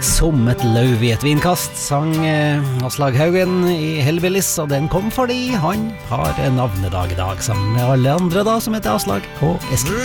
Som et løv i et vinkast sang Aslak Haugen i Hellbillies, og den kom fordi han har navnedag i dag, sammen med alle andre da som heter Aslak og Eskil.